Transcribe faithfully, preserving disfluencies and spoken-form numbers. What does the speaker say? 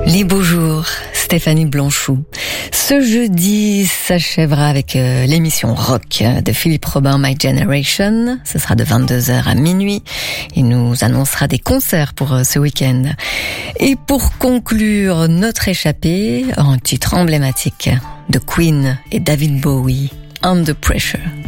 Les beaux jours, Stéphanie Blanchou. Ce jeudi s'achèvera avec euh, l'émission rock de Philippe Robin, My Generation. Ce sera de vingt-deux heures à minuit. Il nous annoncera des concerts pour euh, ce week-end. Et pour conclure notre échappée, un titre emblématique de Queen et David Bowie, Under Pressure.